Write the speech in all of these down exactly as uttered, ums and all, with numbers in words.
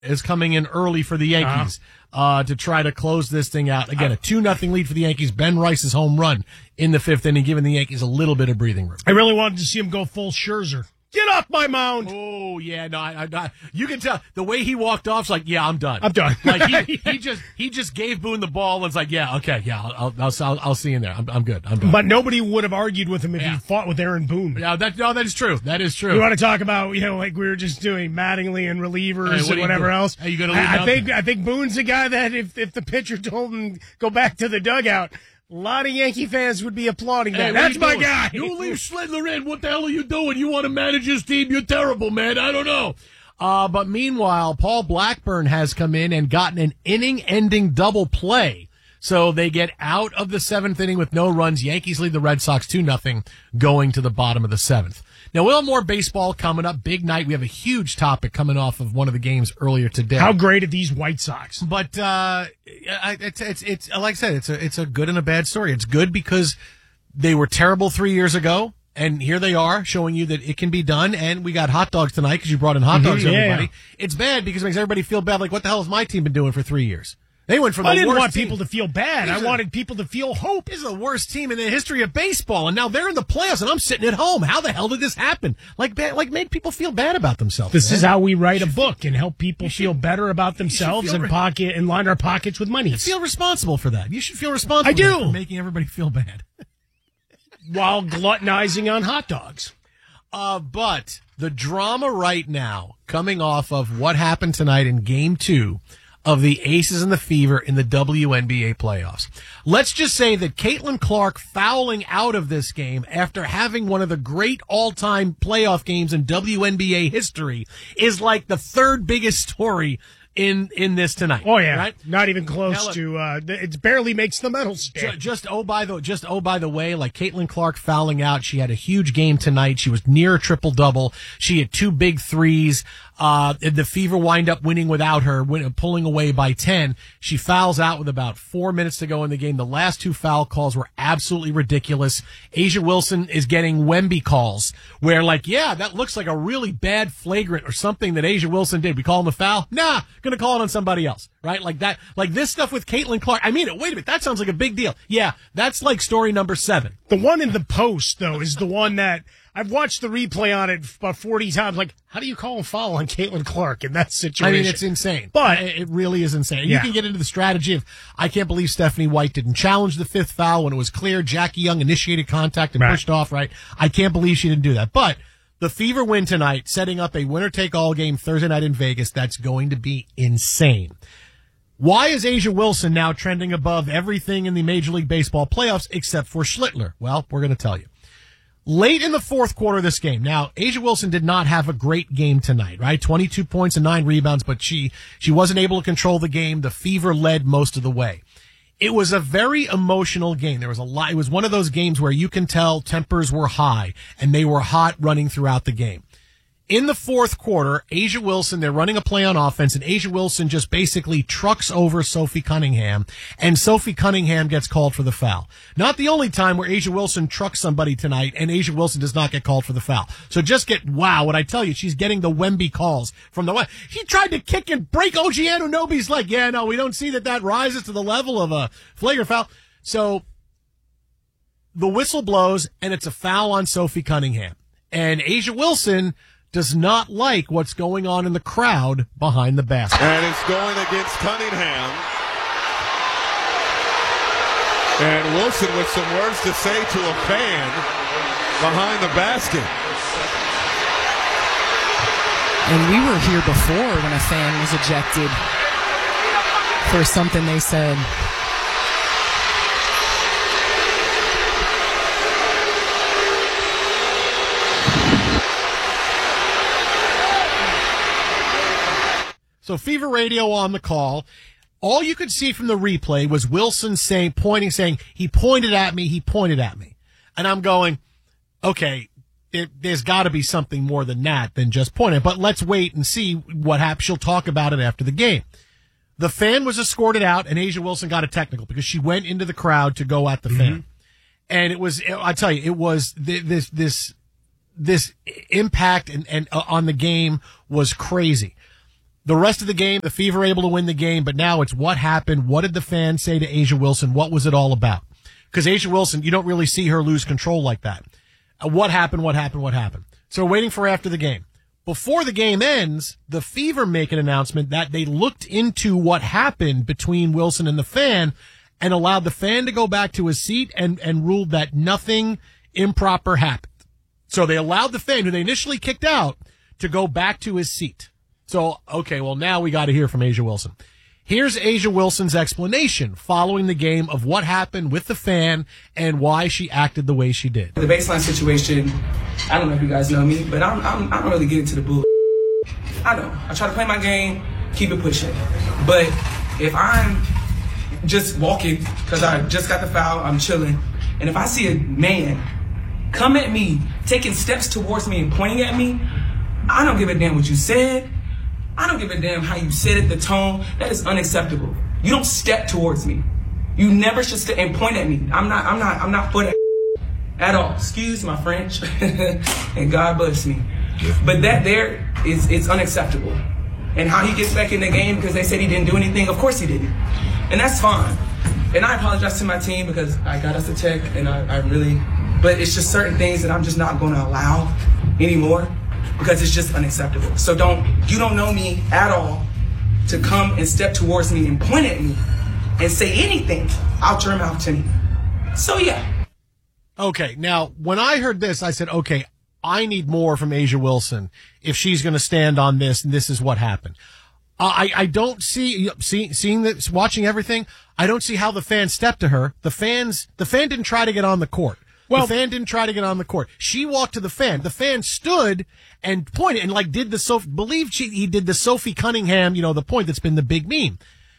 is coming in early for the Yankees uh-huh. uh, to try to close this thing out. Again, a two nothing lead for the Yankees. Ben Rice's home run in the fifth inning, giving the Yankees a little bit of breathing room. I really wanted to see him go full Scherzer. Get off my mound! Oh yeah, no, I, I, you can tell the way he walked off. It's like, yeah, I'm done. I'm done. Like he, he just he just gave Boone the ball and was like, yeah, okay, yeah, I'll I'll I'll, I'll see you in there. I'm I'm good. I'm done. But nobody would have argued with him if yeah. he fought with Aaron Boone. Yeah, that no, that is true. That is true. You want to talk about you know like we were just doing Mattingly and relievers hey, what and whatever doing? else? Hey, you gonna leave I, I think there? I think Boone's the guy that if if the pitcher told him go back to the dugout. A lot of Yankee fans would be applauding that. Hey, That's my doing? guy. You leave Schledler in. What the hell are you doing? You want to manage his team? You're terrible, man. I don't know. Uh, but meanwhile, Paul Blackburn has come in and gotten an inning-ending double play. So they get out of the seventh inning with no runs. Yankees lead the Red Sox two nothing going to the bottom of the seventh. Now, we'll have more baseball coming up. Big night. We have a huge topic coming off of one of the games earlier today. How great are these White Sox? But uh, it's, it's, it's, like I said, it's a, it's a good and a bad story. It's good because they were terrible three years ago, and here they are showing you that it can be done. And we got hot dogs tonight because you brought in hot dogs, mm-hmm, yeah. everybody. It's bad because it makes everybody feel bad. Like, what the hell has my team been doing for three years? They went from I the didn't worst want team. people to feel bad. These I are, wanted people to feel hope. This is the worst team in the history of baseball, and now they're in the playoffs, and I'm sitting at home. How the hell did this happen? Like, like make people feel bad about themselves. This man. is how we write a book and help people feel better about themselves feel and re- pocket and line our pockets with money. You feel responsible for that. You should feel responsible I do. for making everybody feel bad. While gluttonizing on hot dogs. Uh, but the drama right now, coming off of what happened tonight in Game two of the Aces and the Fever in the W N B A playoffs. Let's just say that Caitlin Clark fouling out of this game after having one of the great all-time playoff games in W N B A history is like the third biggest story in in this tonight. Oh yeah, right? Not even close now, look, to. Uh, it barely makes the medal stand. Just oh by the just oh by the way, like Caitlin Clark fouling out. She had a huge game tonight. She was near a triple double. She had two big threes. Uh, the Fever wind up winning without her, win, pulling away by ten. She fouls out with about four minutes to go in the game. The last two foul calls were absolutely ridiculous. A'ja Wilson is getting Wemby calls where, like, yeah, that looks like a really bad flagrant or something that A'ja Wilson did. We call him a foul? Nah, gonna call it on somebody else, right? Like that, like this stuff with Caitlin Clark. I mean, wait a minute, that sounds like a big deal. Yeah, that's like story number seven. The one in the post, though, is the one that I've watched the replay on it about forty times. Like, how do you call a foul on Caitlin Clark in that situation? I mean, it's insane. But it really is insane. Yeah. You can get into the strategy of, I can't believe Stephanie White didn't challenge the fifth foul when it was clear Jackie Young initiated contact and right. pushed off, right? I can't believe she didn't do that. But the Fever win tonight, setting up a winner-take-all game Thursday night in Vegas. That's going to be insane. Why is A'ja Wilson now trending above everything in the Major League Baseball playoffs except for Schlittler? Well, we're going to tell you. Late in the fourth quarter of this game, now, A'ja Wilson did not have a great game tonight, right? twenty-two points and nine rebounds, but she, she wasn't able to control the game. The Fever led most of the way. It was a very emotional game. There was a lot. It was one of those games where you can tell tempers were high and they were hot running throughout the game. In the fourth quarter, A'ja Wilson, they're running a play on offense, and A'ja Wilson just basically trucks over Sophie Cunningham, and Sophie Cunningham gets called for the foul. Not the only time where A'ja Wilson trucks somebody tonight, and A'ja Wilson does not get called for the foul. So just get, wow, what I tell you, she's getting the Wemby calls from the, he tried to kick and break O G Anunoby's leg. Yeah, no, we don't see that that rises to the level of a flagrant foul. So the whistle blows, and it's a foul on Sophie Cunningham. And A'ja Wilson does not like what's going on in the crowd behind the basket. And it's going against Cunningham. And Wilson with some words to say to a fan behind the basket. And we were here before when a fan was ejected for something they said. So Fever Radio on the call. All you could see from the replay was Wilson saying, pointing, saying, he pointed at me, he pointed at me. And I'm going, okay, there, there's got to be something more than that than just pointing. But let's wait and see what happens. She'll talk about it after the game. The fan was escorted out, and A'ja Wilson got a technical because she went into the crowd to go at the mm-hmm. fan. And it was, I tell you, it was this, this, this impact and, and uh, on the game was crazy. The rest of the game, the Fever able to win the game, but now it's what happened. What did the fans say to A'ja Wilson? What was it all about? Because A'ja Wilson, you don't really see her lose control like that. Uh, what happened, what happened, what happened? So we're waiting for after the game. Before the game ends, the Fever make an announcement that they looked into what happened between Wilson and the fan and allowed the fan to go back to his seat and, and ruled that nothing improper happened. So they allowed the fan, who they initially kicked out, to go back to his seat. So, okay, well, now we got to hear from A'ja Wilson. Here's A'ja Wilson's explanation following the game of what happened with the fan and why she acted the way she did. The baseline situation, I don't know if you guys know me, but I'm, I'm, I don't really get into the bull. I don't. I try to play my game, keep it pushing. But if I'm just walking, because I just got the foul, I'm chilling, and if I see a man come at me, taking steps towards me and pointing at me, I don't give a damn what you said. I don't give a damn how you said it, the tone. That is unacceptable. You don't step towards me. You never should step and point at me. I'm not, I'm not, I'm not for that at all. Excuse my French. And God bless me. But that there is, it's unacceptable. And how he gets back in the game because they said he didn't do anything, of course he didn't. And that's fine. And I apologize to my team because I got us a tech and I, I really, but it's just certain things that I'm just not going to allow anymore. Because it's just unacceptable. So don't, you don't know me at all to come and step towards me and point at me and say anything out your mouth to me. So yeah. Okay, now when I heard this, I said, okay, I need more from A'ja Wilson if she's going to stand on this, and this is what happened. I, I don't see, see, seeing this, watching everything, I don't see how the fans stepped to her. The fans, the fan didn't try to get on the court. Well, the fan didn't try to get on the court. She walked to the fan. The fan stood and pointed and like did the Sophie, believe she, he did the Sophie Cunningham, you know, the point that's been the big meme.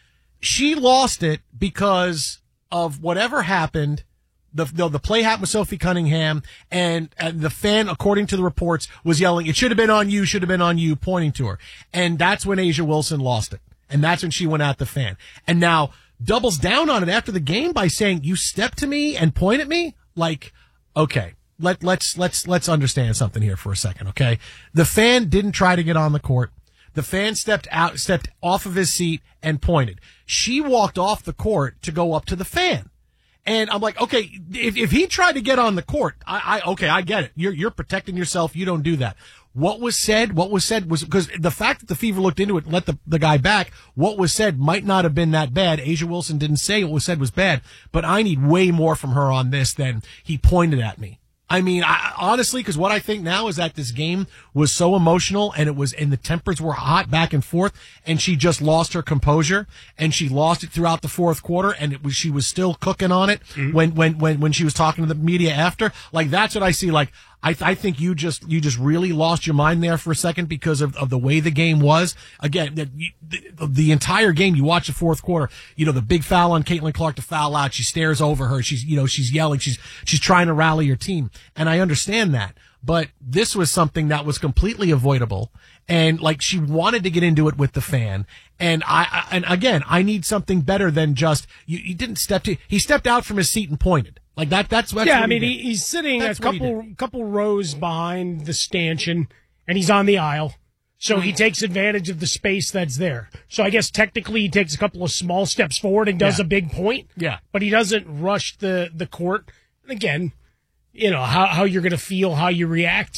She lost it because of whatever happened. The, the, the play happened with Sophie Cunningham and, and the fan, according to the reports, was yelling, it should have been on you, should have been on you, pointing to her. And that's when A'ja Wilson lost it. And that's when she went at the fan. And now doubles down on it after the game by saying, you stepped to me and point at me? Like, okay, let, let's, let's, let's understand something here for a second, okay? The fan didn't try to get on the court. The fan stepped out, stepped off of his seat and pointed. She walked off the court to go up to the fan. And I'm like, okay, if, if he tried to get on the court, I, I, okay, I get it. You're, you're protecting yourself. You don't do that. What was said, what was said was, because the fact that the Fever looked into it and let the, the guy back, what was said might not have been that bad. A'ja Wilson didn't say what was said was bad, but I need way more from her on this than he pointed at me. I mean, I, honestly, because what I think now is that this game was so emotional and it was, and the tempers were hot back and forth, and she just lost her composure, and she lost it throughout the fourth quarter, and it was, she was still cooking on it mm-hmm. when, when, when, when she was talking to the media after. Like, that's what I see. Like, I, I think you just, you just really lost your mind there for a second because of, of the way the game was. Again, the, the, the entire game, you watch the fourth quarter, you know, the big foul on Caitlin Clark to foul out. She stares over her. She's, you know, she's yelling. She's, she's trying to rally her team. And I understand that. But this was something that was completely avoidable. And like, she wanted to get into it with the fan. And I, I and again, I need something better than just, you, you didn't step to, he stepped out from his seat and pointed. Like that, that's, that's yeah, what I mean, he he, he's sitting that's a couple, couple rows behind the stanchion and he's on the aisle. So he takes advantage of the space that's there. So I guess technically he takes a couple of small steps forward and does yeah. a big point. Yeah. But he doesn't rush the, the court. And again, you know, how, how you're going to feel, how you react.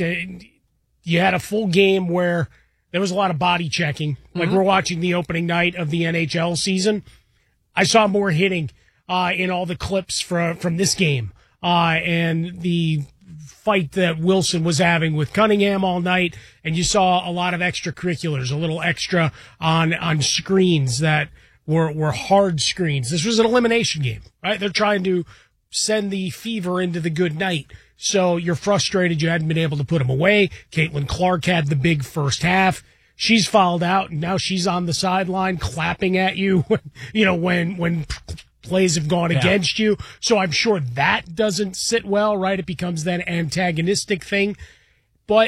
You had a full game where there was a lot of body checking. Like mm-hmm. we're watching the opening night of the N H L season. I saw more hitting uh, in all the clips from, from this game. Uh, and the fight that Wilson was having with Cunningham all night. And you saw a lot of extracurriculars, a little extra on, on screens that were, were hard screens. This was an elimination game, right? They're trying to send the Fever into the good night. So you're frustrated you hadn't been able to put him away. Caitlin Clark had the big first half. She's fouled out, and now she's on the sideline clapping at you, you know, when when plays have gone yeah. against you. So I'm sure that doesn't sit well, right? It becomes that antagonistic thing. But,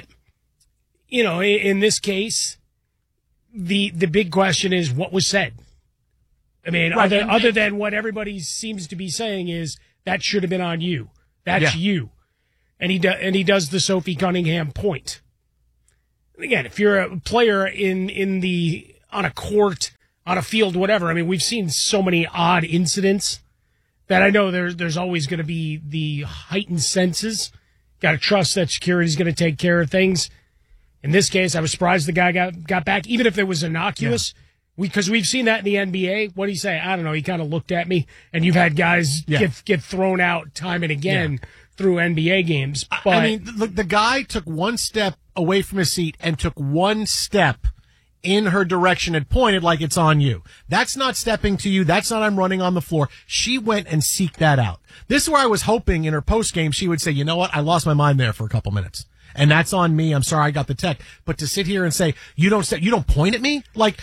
you know, in, in this case, the the big question is what was said. I mean, right. other, other than what everybody seems to be saying is, that should have been on you. That's yeah. you. And he do, and he does the Sophie Cunningham point. Again, if you're a player in, in the on a court, on a field, whatever. I mean, we've seen so many odd incidents that I know there's there's always going to be the heightened senses. Got to trust that security's going to take care of things. In this case, I was surprised the guy got, got back, even if it was innocuous. Yeah. Because we, we've seen that in the N B A. What do you say? I don't know. He kind of looked at me, and you've had guys yeah. get get thrown out time and again yeah. through N B A games. But I mean, the, the guy took one step away from his seat and took one step in her direction and pointed like it's on you. That's not stepping to you. That's not I'm running on the floor. She went and seeked that out. This is where I was hoping in her post game she would say, you know what? I lost my mind there for a couple minutes. And that's on me. I'm sorry I got the tech. But to sit here and say, you don't say, you don't point at me? Like,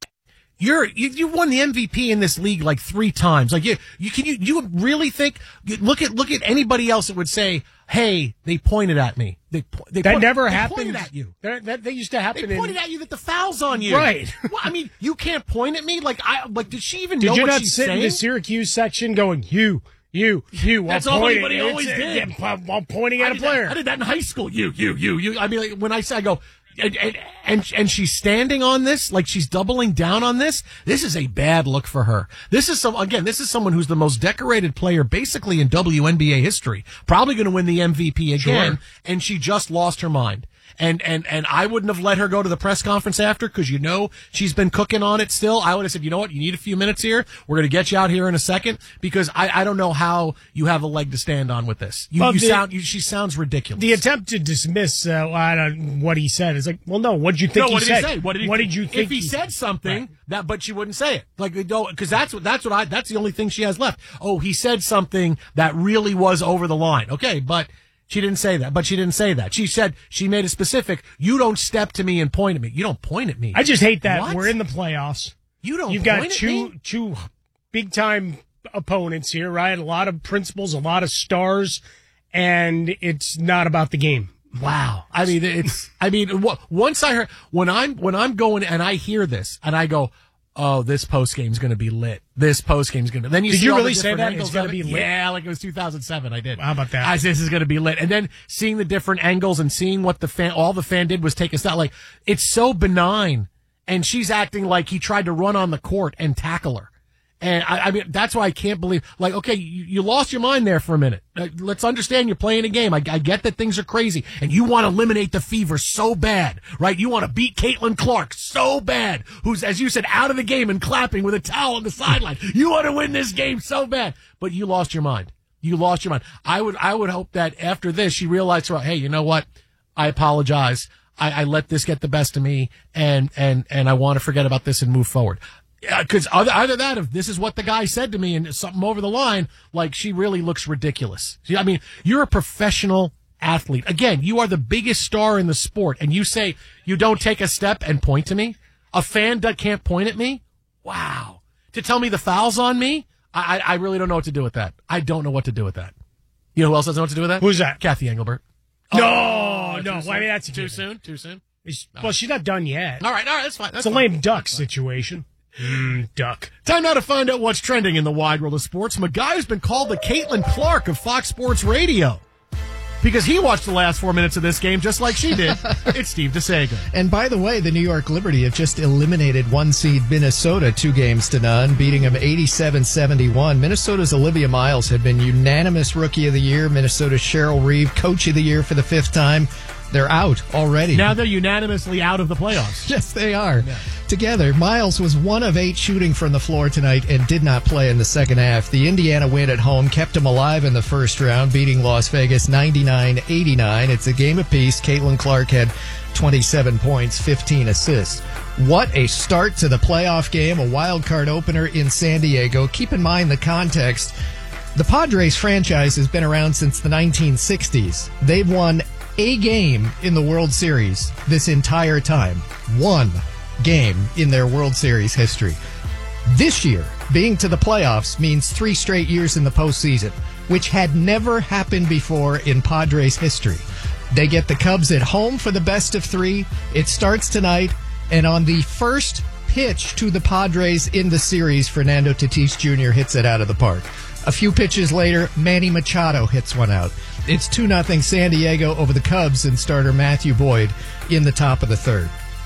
You're you, you won the M V P in this league like three times. Like you, you can you you really think? Look at look at anybody else that would say, "Hey, they pointed at me." They they that point, never they happened pointed at you. That, that that used to happen. They pointed in, at you that the foul's on you. Right. Well, I mean, you can't point at me. Like I like. Did she even did know you what not she's sit saying? in the Syracuse section going you? You, you. That's all anybody always did. While pointing at I a did player. That, I did that in high school. You, you, you, you. I mean, like, when I say, I go, and, and and and she's standing on this, like she's doubling down on this. This is a bad look for her. This is some again. This is someone who's the most decorated player, basically in W N B A history. Probably going to win the M V P again, sure. And she just lost her mind. And, and, and I wouldn't have let her go to the press conference after because, you know, she's been cooking on it still. I would have said, you know what? You need a few minutes here. We're going to get you out here in a second because I, I don't know how you have a leg to stand on with this. You, well, you the, sound, you, she sounds ridiculous. The attempt to dismiss, uh, I don't, what he said is like, well, no, what did you think no, what he did said? He say? What did he, what did you think? If he, he said something right. that, but she wouldn't say it. Like, because that's what, that's what I, that's the only thing she has left. Oh, he said something that really was over the line. Okay. But, She didn't say that, but she didn't say that. She said, she made it specific, you don't step to me and point at me. You don't point at me. I just hate that. What? We're in the playoffs. You don't You've point got at two, me? two big-time opponents here, right? A lot of principles, a lot of stars, and it's not about the game. Wow. I mean, it's, I mean, once I heard, when I'm, when I'm going and I hear this and I go, oh, this post game's going to be lit. This post game's going to. Then you did see you all really the say that angles it's going to of be it. lit? Yeah, like it was two thousand seven. I did. How about that? I said this is going to be lit, and then seeing the different angles and seeing what the fan, all the fan did was take a shot. Like it's so benign, and she's acting like he tried to run on the court and tackle her. And I, I mean, that's why I can't believe, like, okay, you, you lost your mind there for a minute. Uh, let's understand you're playing a game. I, I get that things are crazy and you want to eliminate the Fever so bad, right? You want to beat Caitlin Clark so bad, who's, as you said, out of the game and clapping with a towel on the sideline. You want to win this game so bad, but you lost your mind. You lost your mind. I would, I would hope that after this, she realized, well, hey, you know what? I apologize. I, I let this get the best of me and, and, and I want to forget about this and move forward. Because either, either that, if this is what the guy said to me and something over the line, like she really looks ridiculous. I mean, you're a professional athlete. Again, you are the biggest star in the sport, and you say you don't take a step and point to me? A fan that can't point at me? Wow. To tell me the foul's on me? I, I really don't know what to do with that. I don't know what to do with that. You know who else doesn't know what to do with that? Who's that? Kathy Engelbert. No, oh, no. Well, I mean, that's too soon. Too soon. Well, she's not done yet. All right, all right, that's fine. That's it's a fine. lame duck situation. Mm, duck. Time now to find out what's trending in the wide world of sports. A guy who's been called the Caitlin Clark of Fox Sports Radio because he watched the last four minutes of this game just like she did. It's Steve DeSaga. And by the way, the New York Liberty have just eliminated one seed Minnesota two games to none, beating them eighty-seven seventy-one. Minnesota's Olivia Miles had been unanimous Rookie of the Year. Minnesota's Cheryl Reeve, Coach of the Year for the fifth time. They're out already. Now they're unanimously out of the playoffs. Yes, they are. Yeah. Together, Miles was one of eight shooting from the floor tonight and did not play in the second half. The Indiana win at home kept them alive in the first round, beating Las Vegas ninety-nine eighty-nine. It's a game apiece. Caitlin Clark had twenty-seven points, fifteen assists. What a start to the playoff game, a wild card opener in San Diego. Keep in mind the context. The Padres franchise has been around since the nineteen sixties. They've won a game in the World Series this entire time. One game in their World Series history. This year, being to the playoffs means three straight years in the postseason, which had never happened before in Padres history. They get the Cubs at home for the best of three. It starts tonight, and on the first pitch to the Padres in the series, Fernando Tatis Junior hits it out of the park. A few pitches later, Manny Machado hits one out. It's two nothing San Diego over the Cubs and starter Matthew Boyd in the top of the third.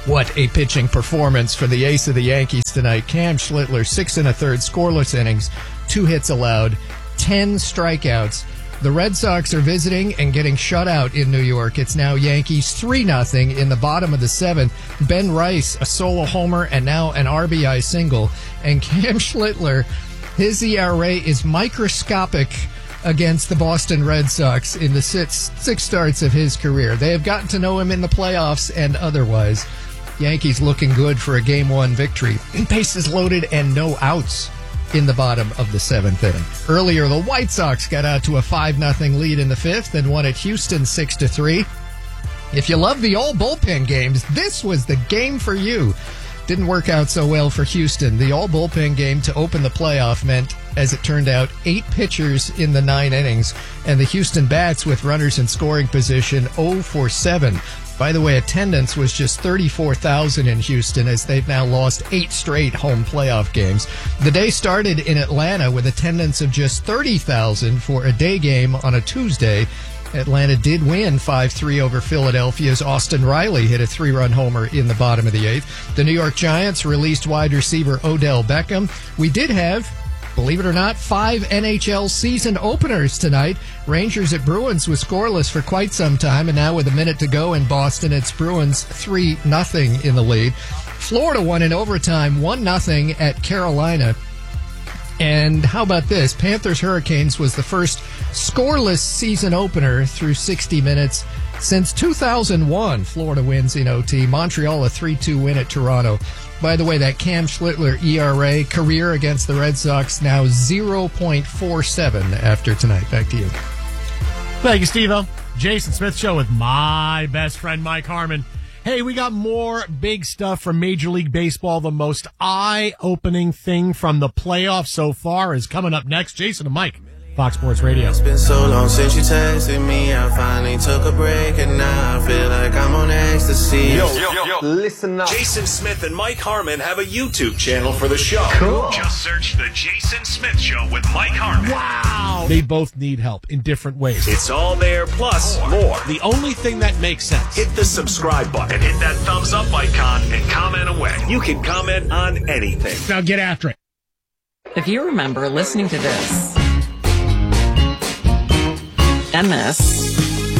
What a pitching performance for the ace of the Yankees tonight. Cam Schlittler, six and a third, scoreless innings, two hits allowed, ten strikeouts. The Red Sox are visiting and getting shut out in New York. It's now Yankees three nothing in the bottom of the seventh. Ben Rice, a solo homer, and now an R B I single. And Cam Schlittler, his E R A is microscopic against the Boston Red Sox in the six, six starts of his career. They have gotten to know him in the playoffs and otherwise. Yankees looking good for a game one victory. Bases loaded and no outs in the bottom of the seventh inning. Earlier, the White Sox got out to a five nothing lead in the fifth and won at Houston six to three. If you love the all bullpen games, this was the game for you. Didn't work out so well for Houston. The all bullpen game to open the playoff meant, as it turned out, eight pitchers in the nine innings, and the Houston Bats with runners in scoring position oh for seven. By the way, attendance was just thirty-four thousand in Houston as they've now lost eight straight home playoff games. The day started in Atlanta with attendance of just thirty thousand for a day game on a Tuesday. Atlanta did win five three over Philadelphia's Austin Riley hit a three-run homer in the bottom of the eighth. The New York Giants released wide receiver Odell Beckham. We did have, believe it or not, five N H L season openers tonight. Rangers at Bruins was scoreless for quite some time, and now with a minute to go in Boston, it's Bruins three nothing in the lead. Florida won in overtime one nothing at Carolina. And how about this? Panthers Hurricanes was the first scoreless season opener through sixty minutes since two thousand one. Florida wins in O T. Montreal a three two win at Toronto. By the way, that Cam Schlittler E R A career against the Red Sox now zero point four seven after tonight. Back to you. Thank you, Steve-O. Jason Smith Show with my best friend, Mike Harmon. Hey, we got more big stuff from Major League Baseball. The most eye-opening thing from the playoffs so far is coming up next. Jason and Mike, Fox Sports Radio. It's been so long since you texted me. I finally took a break, and now I feel like I'm on ecstasy. Yo, yo, yo, listen up. Jason Smith and Mike Harmon have a YouTube channel for the show. Cool. Just search The Jason Smith Show with Mike Harmon. Wow. They both need help in different ways. It's all there, plus more. The only thing that makes sense. Hit the subscribe button and hit that thumbs up icon and comment away. You can comment on anything. Now get after it. If you remember listening to this and this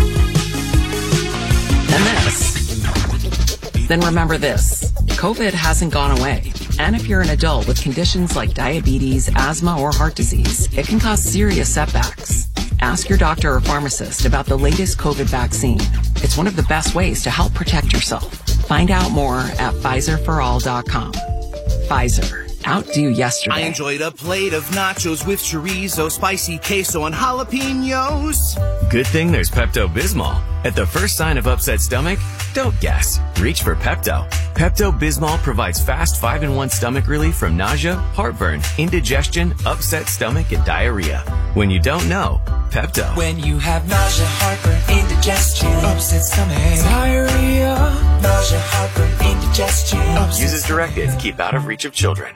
and this, then remember this. COVID hasn't gone away. And if you're an adult with conditions like diabetes, asthma, or heart disease, it can cause serious setbacks. Ask your doctor or pharmacist about the latest COVID vaccine. It's one of the best ways to help protect yourself. Find out more at Pfizer for all dot com. Pfizer. Outdo yesterday. I enjoyed a plate of nachos with chorizo, spicy queso, and jalapenos. Good thing there's Pepto-Bismol. At the first sign of upset stomach, don't guess. Reach for Pepto. Pepto-Bismol provides fast five in one stomach relief from nausea, heartburn, indigestion, upset stomach, and diarrhea. When you don't know, Pepto. When you have nausea, heartburn, indigestion, upset stomach, diarrhea, nausea, heartburn, indigestion. Use as directed. Keep out of reach of children.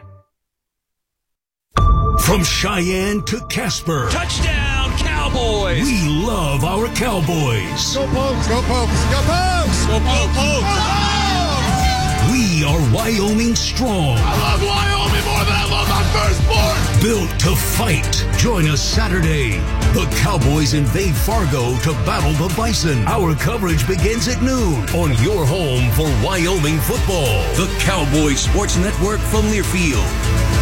From Cheyenne to Casper. Touchdown, Cowboys! We love our Cowboys. Go Pokes, go Pokes, go Pokes! Go Pokes! We are Wyoming strong. I love Wyoming more than I love my firstborn! Built to fight. Join us Saturday. The Cowboys invade Fargo to battle the Bison. Our coverage begins at noon on your home for Wyoming football. The Cowboys Sports Network from Learfield.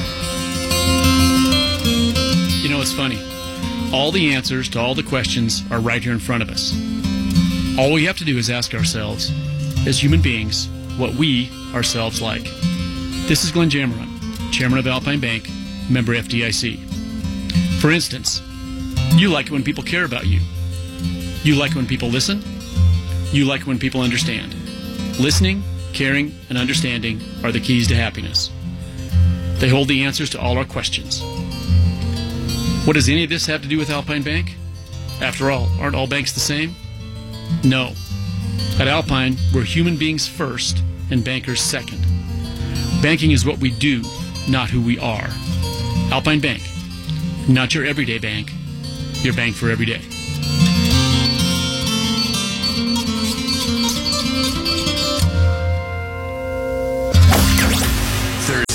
You know, it's funny. All the answers to all the questions are right here in front of us. All we have to do is ask ourselves, as human beings, what we ourselves like. This is Glenn Jammerman, Chairman of Alpine Bank, member F D I C. For instance, you like it when people care about you. You like it when people listen. You like it when people understand. Listening, caring, and understanding are the keys to happiness. They hold the answers to all our questions. What does any of this have to do with Alpine Bank? After all, aren't all banks the same? No. At Alpine, we're human beings first and bankers second. Banking is what we do, not who we are. Alpine Bank. Not your everyday bank. Your bank for every day.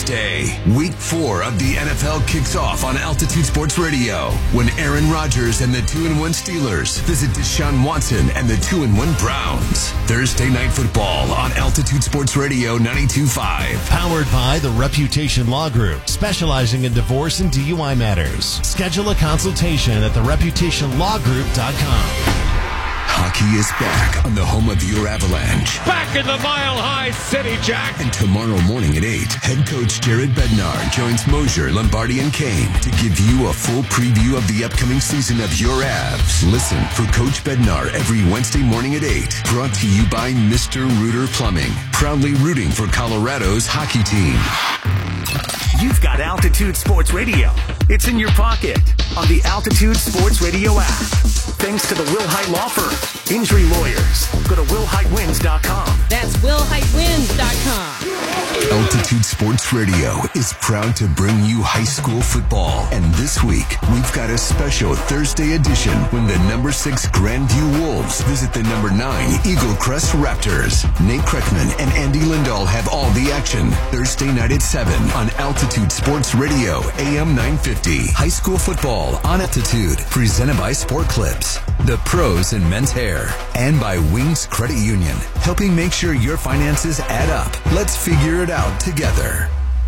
Saturday, week four of the N F L kicks off on Altitude Sports Radio when Aaron Rodgers and the two and one Steelers visit Deshaun Watson and the two and one Browns. Thursday Night Football on Altitude Sports Radio ninety-two point five. Powered by the Reputation Law Group, specializing in divorce and D U I matters. Schedule a consultation at the reputation law group dot com. Hockey is back on the home of your Avalanche. Back in the Mile High City, Jack. And tomorrow morning at eight, head coach Jared Bednar joins Mosier, Lombardi, and Kane to give you a full preview of the upcoming season of your Avs. Listen for Coach Bednar every Wednesday morning at eight. Brought to you by Mister Rooter Plumbing, proudly rooting for Colorado's hockey team. You've got Altitude Sports Radio. It's in your pocket on the Altitude Sports Radio app. Thanks to the Will Height Law Firm. Injury lawyers. Go to will height wins dot com. That's will height wins dot com. Altitude Sports Radio is proud to bring you high school football. And this week, we've got a special Thursday edition when the number six Grandview Wolves visit the number nine Eagle Crest Raptors. Nate Kreckman and Andy Lindahl have all the action Thursday night at seven on Altitude Sports Radio, A M nine fifty. High school football on Altitude, presented by Sport Clips, the pros in men's hair, and by Wings Credit Union, helping make sure your finances add up. Let's figure it out together.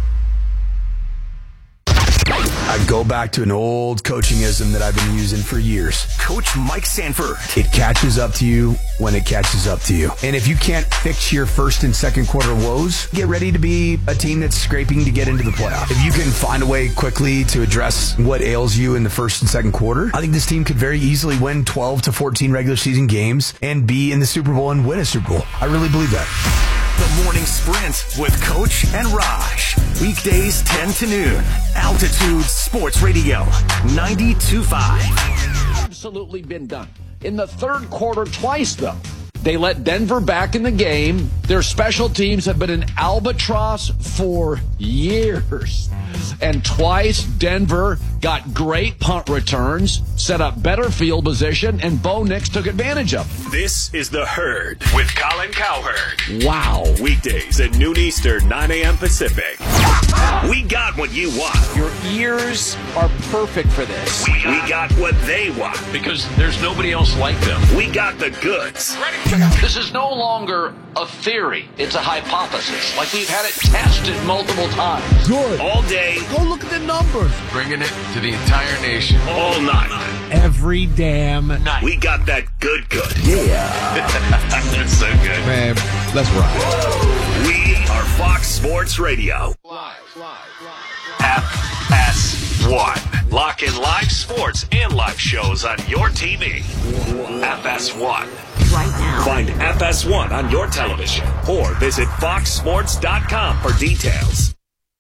I go back to an old coachingism that I've been using for years. Coach Mike Sanford. It catches up to you when it catches up to you. And if you can't fix your first and second quarter woes, get ready to be a team that's scraping to get into the playoff. If you can find a way quickly to address what ails you in the first and second quarter, I think this team could very easily win twelve to fourteen regular season games and be in the Super Bowl and win a Super Bowl. I really believe that. The Morning Sprint with Coach and Raj. Weekdays ten to noon. Altitude Sports Radio ninety-two point five. Absolutely been done. In the third quarter twice, though. They let Denver back in the game. Their special teams have been an albatross for years. And twice, Denver got great punt returns, set up better field position, and Bo Nix took advantage of it. This is The Herd with Colin Cowherd. Wow. Weekdays at noon Eastern, nine a.m. Pacific. We got what you want. Your ears are perfect for this. We, we got what they want. Because there's nobody else like them. We got the goods. This is no longer a theory. It's a hypothesis. Like we've had it tested multiple times. Good. All day. Go look at the numbers. Bringing it to the entire nation. All night. Every damn night. We got that good good. Yeah. That's so good. Man, let's ride. We are Fox Sports Radio. Live, live, live. F S one. Lock in live sports and live shows on your T V. F S one. Right now. Find F S one on your television or visit fox sports dot com for details.